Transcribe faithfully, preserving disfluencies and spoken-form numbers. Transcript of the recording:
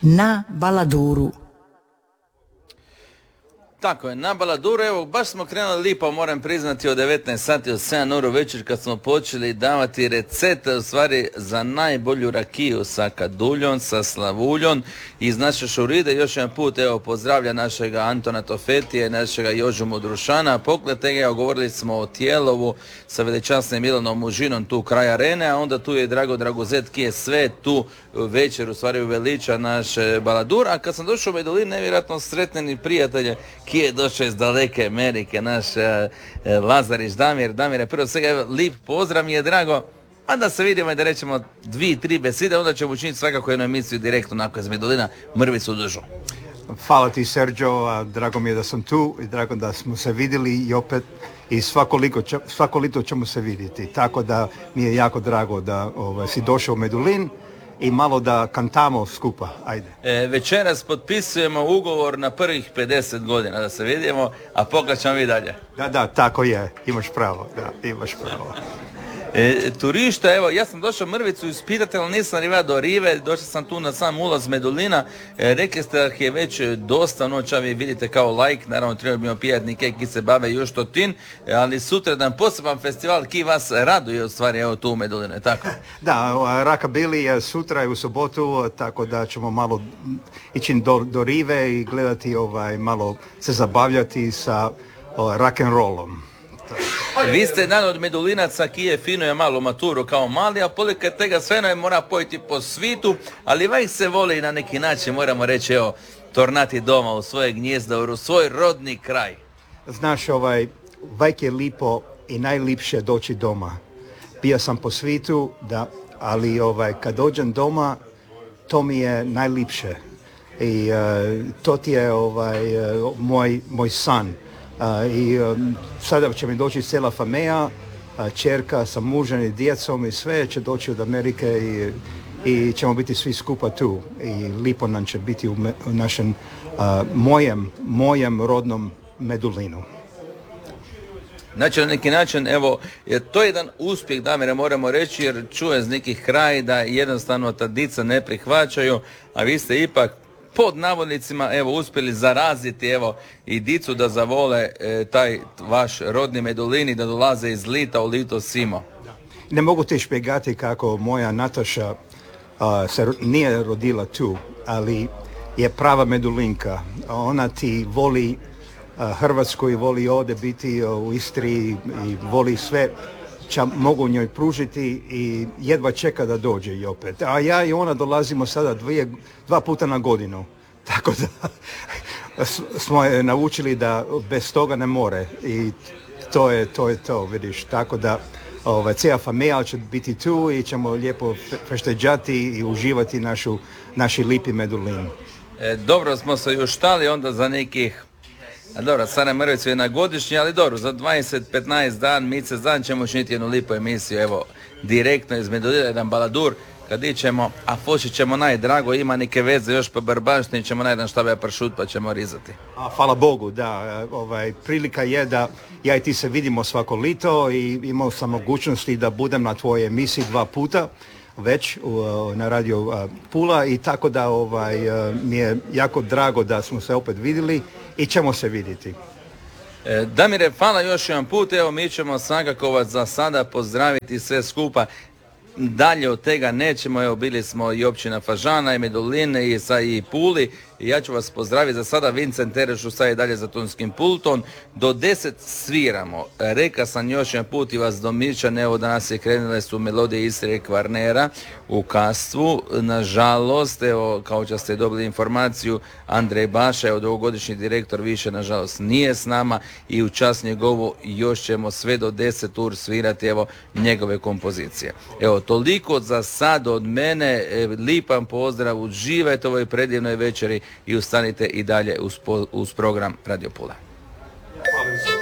na Baladuru. Tako je, na Baladuru, evo, baš smo krenuli lipo, moram priznati, od devetnaest sati, od sedam uro večer, kad smo počeli davati recepte, u stvari, za najbolju rakiju sa kaduljom, sa slavuljom iz naše šuride. Još jedan put, evo, pozdravlja našega Antona Tofetije, našega Jožu Mudrušana, poklete ga, govorili smo o Tijelovu sa veličasnim Milanom Mužinom tu kraj arene, a onda tu je Drago Dragozet, ki je sve tu večer, u stvari, uveliča naš Baladur. A kad sam došao u Medulin, nevjerojatno sretneni prijatelje, ki je došao iz daleke Amerike, naš uh, Lazarić Damir. Damire, prvo svega, evo, lip pozdrav, mi je drago. A da se vidimo i da rećemo dvije, tri besede, onda ćemo učiniti svakako jednu emisiju direktno nakon iz Medulina, mrvicu dužu. Hvala ti, Sergio, drago mi je da sam tu i drago da smo se vidjeli i opet i svako, liko, svako lito ćemo se vidjeti. Tako da mi je jako drago da ovaj, si došao u Medulin i malo da kantamo skupa, ajde. E, večeras potpisujemo ugovor na prvih pedeset godina, da se vidimo, a pokraćamo vi dalje. Da, da, tako je, imaš pravo, da, imaš pravo. E, turišta, evo, ja sam došao mrvicu ispitati, ali nisam rivao do rive, došao sam tu na sam ulaz Medulina, e, rekli ste da je već dosta noća, vi vidite kao lajk, naravno treba bi opijati neke ki se bave još to tin, ali sutra dan poseban festival ki vas raduje u stvari, evo tu u Medulinu, tako? Da, Rockabilly je sutra i u subotu, tako da ćemo malo ići do, do rive i gledati, ovaj, malo se zabavljati sa o, rock and rollom. Vi ste jedan od Medulinaca ki je fino je malo maturu kao mali, a polika tega sve ne mora pojiti po svitu, ali vaj se voli na neki način, moramo reći, evo, tornati doma u svoje gnjezda, u svoj rodni kraj. Znaš, ovaj, vajk je lipo i najlipše doći doma. Bio sam po svitu, da, ali ovaj, kad dođem doma, to mi je najlipše. I uh, to ti je ovaj, uh, moj, moj san. Uh, I um, sada će mi doći cijela familija, uh, čerka sa mužem i djecom i sve će doći od Amerike i, i ćemo biti svi skupa tu. I lipo nam će biti u, me, u našem, uh, mojem, mojem rodnom Medulinu. Znači, na neki način, evo, je to jedan uspjeh, Damire, moramo reći, jer čuje iz nekih kraj da jednostavno ta dica ne prihvaćaju, a vi ste ipak pod navodnicima, evo, uspjeli zaraziti, evo, i dicu da zavole e, taj vaš rodni Medulin i da dolaze iz Lita u Lito Simo. Ne mogu ti špjegati kako moja Nataša uh, se nije rodila tu, ali je prava Medulinka. Ona ti voli uh, Hrvatsku i voli ovdje biti uh, u Istri i voli sve ča mogu njoj pružiti i jedva čeka da dođe i opet. A ja i ona dolazimo sada dvije, dva puta na godinu. Tako da smo je naučili da bez toga ne more i to je to, je to vidiš. Tako da ovaj, cijela familija će biti tu i ćemo lijepo fešteđati i uživati našu, naši lipi Medulin. E, dobro smo se još štali onda za nekih, a dobro, sad ne mrvicu je na godišnji, ali dobro, za dvadeset petnaest dan, mjesec dan ćemo činiti jednu lipu emisiju, evo, direktno iz Medulina, jedan Baladur, kad ićemo, a poći ćemo najdrago, ima neke veze još po barbanštini, ćemo na jedan štabe pršut pa ćemo rizati. A, hvala Bogu, da, ovaj, prilika je da ja i ti se vidimo svako lito i imao sam mogućnosti da budem na tvojoj emisiji dva puta već u, na radio Pula i tako da ovaj, mi je jako drago da smo se opet vidjeli i ćemo se vidjeti. E, Damire, hvala još jedan put, evo mi ćemo svakako vas za sada pozdraviti sve skupa. Dalje od tega nećemo, evo bili smo i općina Fažana i Meduline i sa i Puli i ja ću vas pozdraviti za sada. Vincent Terešu sad je dalje za tonskim pultom. Do deset sviramo. Reka sam još jedan put i vas domišljam, evo danas je krenule su melodije Istre Kvarnera u Kastvu. Nažalost, evo kao što ste dobili informaciju, Andrej Baša, evo dugogodišnji direktor, više nažalost nije s nama i u čast njegovu još ćemo sve do deset ur svirati, evo njegove kompozicije. Evo toliko za sad od mene, lipan pozdrav, uživajte u ovoj predivnoj večeri i ustanite i dalje uz, uz program Radio Pula.